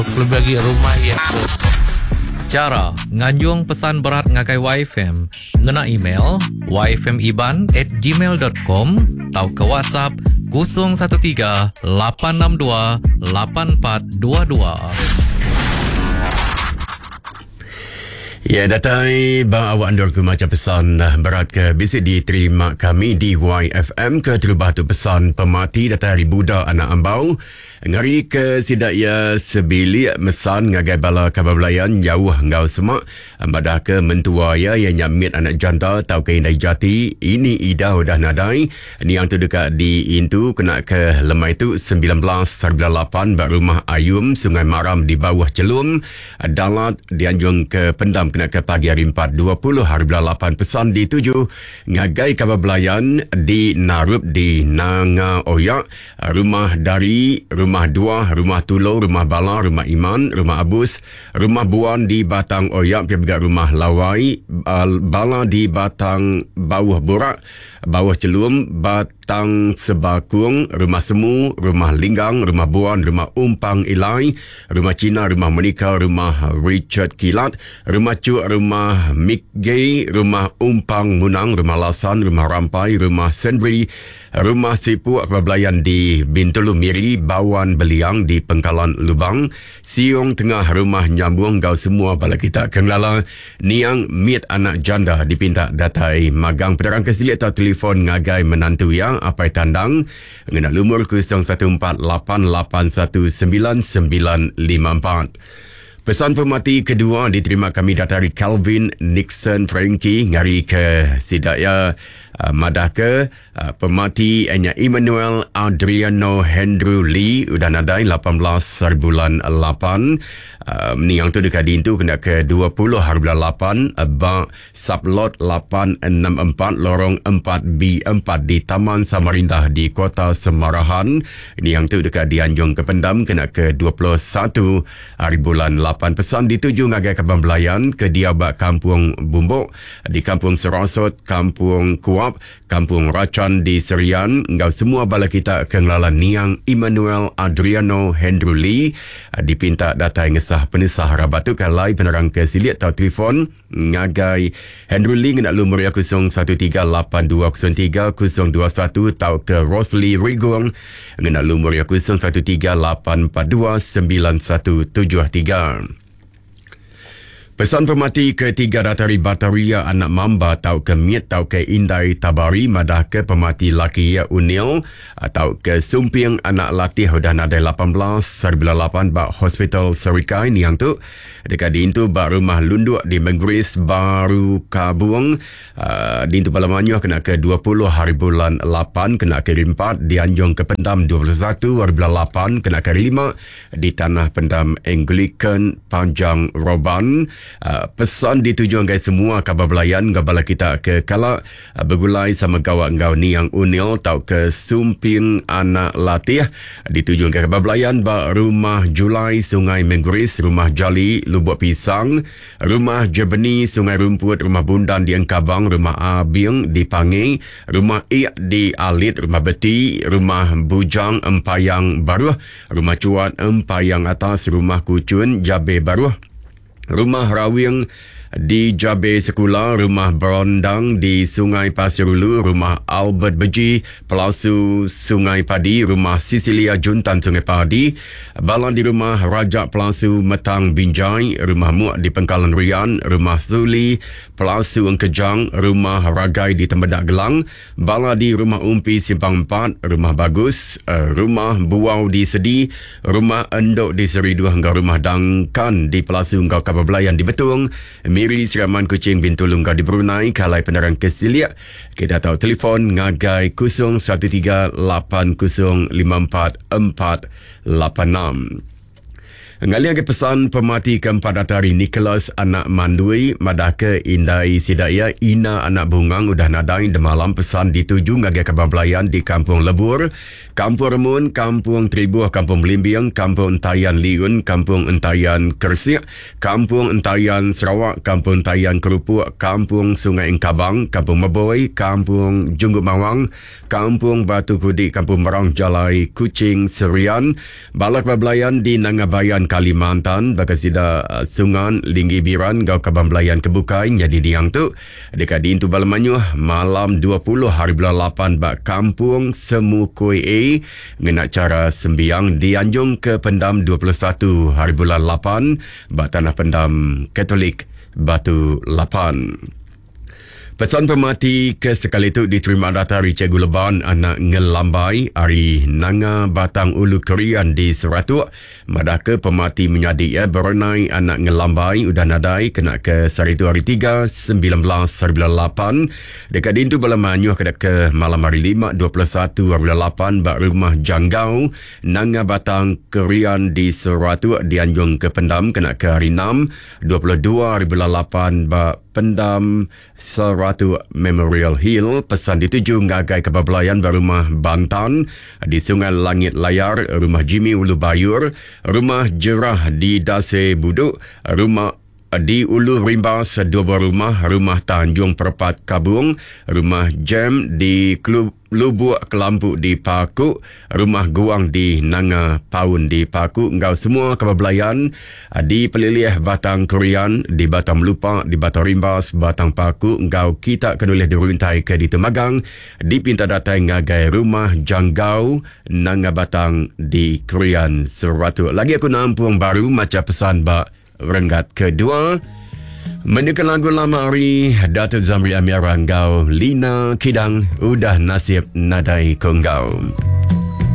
Lebih lagi rumah yang Cara nganjung pesan berat ngakai YFM ngena email yfmiban@gmail.com atau ke WhatsApp 013 862 8422. Ya, datai bang awak andor ke macam pesan berat ke bisik diterima kami di YFM ke terubah tu pesan pemati datai hari budak anak ambau ngari ke sidak ya sebili mesan ngagai bala kabar belayan jauh ngau semak badah ke mentua ya yang nyamit anak janda tau ke indai jati ini ida udah nadai ni yang tu dekat di Intu kena ke lemai tu 19/8 bak rumah Ayum Sungai Maram di bawah Celum dalat dianjung ke pendam kena ke pagi hari 4 20/8 pesan di 7 ngagai kabar belayan di Narup di Nanga Oyak rumah dari rumah 2 rumah Tulo rumah Bala rumah Iman rumah Abus rumah Buan di Batang Oyak pihak rumah Lawai Bala di Batang Bawah Borak Bawah Celum Batang Sebakung rumah Semu rumah Linggang rumah Buan rumah Umpang Ilai rumah Cina rumah Menika rumah Richard Kilat rumah Cuk rumah Mick Gay rumah Umpang Munang rumah Lasan rumah Rampai rumah Sendri rumah Sipuk Pembelayan di Bintulu Miri Bawan Beliang di Pengkalan Lubang Siung Tengah rumah Nyambung Gau semua bala kita kenglala niang miat anak janda dipinta datai magang penerang kesili atau telefon ngagai menantu yang apai tandang ngena lumur 0148819954. Pesan pemati kedua diterima kami dari Calvin Nixon Frankie ngari ke sidaya madah ke pemati enya Emmanuel Adriano Hendrew Lee udah nadai 18/8 ni yang tu dekat dintu kena ke 20/8 bak Sablot 864 lorong 4B4 di Taman Samarinda di Kota Semarahan. Ini yang tu dekat Dianjung ke Pendam kena ke 21 hari bulan 8 pesan dituju ngagai ke Bambelayan ke Diabak Kampung Bumbuk di Kampung Serosot Kampung Kuap Kampung Racan di Serian ngau semua bala kita kenglalan niang Emmanuel Adriano Hendrew Lee dipinta datai ngesah penisah rabatu kalai penerang ke silit atau telefon ngagai Hendrew Lee nak lumur 0138203021 tau ke Rosalie Rigong nak lumur 0138429173. Pesan pemati ketiga datari Bataria anak Mamba tau ke Miet tau ke Indai Tabari madah ke pemati laki ya Unil atau ke Sumping anak latih udah nadai 18/8 bak Hospital Serikai ni yang tu dekat di itu bak rumah Lunduk di Menggris Baru Kabuang di itu Balamanyo kena ke 20 hari bulan 8 kena ke 4 di Anjung ke Pendam 21 hari bulan 8 kena ke 5 di Tanah Pendam Anglican Panjang Roban. Pesan dituju guys semua kabar belayan gabala kita ke kala bergulai sama gawak ngau ni yang Unil tau ke Sumping anak latih dituju ke kabar belayan ba rumah Julai Sungai Menggris rumah Jali Lubuk Pisang rumah Jebeni Sungai Rumput rumah Bundan di Engkabang rumah Abing di Pangai rumah Ik di Alit rumah Beti rumah Bujang Empayang Baruh rumah Cuat Empayang Atas rumah Kucun Jabe Baruh rumah Rawing di Jabe Sekula, rumah Berondang di Sungai Pasir Ulu, rumah Albert Beji, Pelasu Sungai Padi, rumah Sisilia Juntan Sungai Padi, Balan di rumah Raja Pelasu Metang Binjai, rumah Muak di Pengkalan Rian, rumah Suli Pelasu Engkejang, rumah Ragai di Tembedak Gelang, Bala di rumah Umpi Simpang 4, rumah Bagus, rumah Buau di Sedi, rumah Endok di Seridu hingga rumah Dangkan di Pelasu Engkau Kabar Belayan di Betung, Miri Siraman Kucing Bintu Lungga di Brunei, Kalai Penerang Kesiliak. Kita tahu telefon ngagai 0138054486. Ngali lagi pesan pemati keempat datari Nicholas anak Mandui madake Indai Sidaya Ina anak Bungang udah nadai demalam pesan dituju ngagai kabar belayan di Kampung Lebur, Kampung Remun, Kampung Tribuh, Kampung Melimbiang, Kampung Entayan Liun, Kampung Entayan Kersik, Kampung Entayan Sarawak, Kampung Entayan Kerupuk, Kampung Sungai Engkabang, Kampung Meboy, Kampung Junggut Mawang, Kampung Batu Kudi, Kampung Merang Jalai Kucing Serian, Balak Babelayan di Nangabayan Kalimantan bakasida Sungan Linggi Biran gau kabambelayan kebukai jadi diang tu dekat di Intu Balamanyuh malam 20 hari bulan 8 bak kampung Semu Koi A ngena cara sembiang di Anjung ke Pendam 21 hari bulan 8 bak tanah Pendam Katolik Batu Lapan. Pesan pemati ke sekali itu diterima data dari Cikgu Leban anak ngelambai hari Nanga Batang Ulu Kerian di Seratuk. Madaka pemati menyadi berenai anak ngelambai udah nadai kena ke Saritu hari 3 19 hari bulan 8 dekat dintu Balamanyuh kena ke malam hari 5 21 hari bulan 8 bak rumah Janggau Nanga Batang Kerian di Seratuk dianjung ke Pendam kena ke hari 6 22 hari bulan 8 bak Pendam Seratuk Memorial Hill. Pesan dituju ngagai kebablayan berumah Bantan di Sungai Langit Layar, rumah Jimmy Ulu Bayur, rumah Jerah di Dase Buduk, rumah di Ulu Rimbas dua buah rumah Tanjung Perpat Kabung, rumah Jem di Lubuk Kelampu di Paku, rumah Guang di Nanga Paun di Paku. Engkau semua kebablayan di Pelilih Batang Korean, di Batang Melupak, di Batang Rimbas, Batang Paku. Engkau kita kenulih diruntai ke di Temagang, di Pinta Datai ngagai rumah Janggau Nanga Batang di Korean Seratuk. Lagi aku nampung baru macam pesan bak Renggat kedua. Menekan lagu lama hari Datuk Zamri Amir Ranggau Lina Kidang udah nasib nadai konggau.